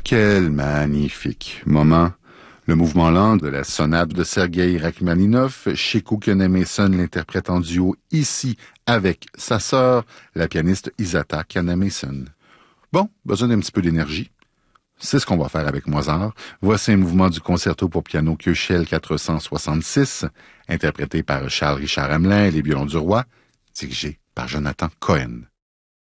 Quel magnifique moment! Le mouvement lent de la sonate de Sergueï Rachmaninov, Shekou Kanemason l'interprète en duo ici avec sa sœur, la pianiste Isata Kanemason. Bon, besoin d'un petit peu d'énergie. C'est ce qu'on va faire avec Mozart. Voici un mouvement du concerto pour piano Köchel 466, interprété par Charles Richard Hamelin et les violons du roi, dirigé par Jonathan Cohen.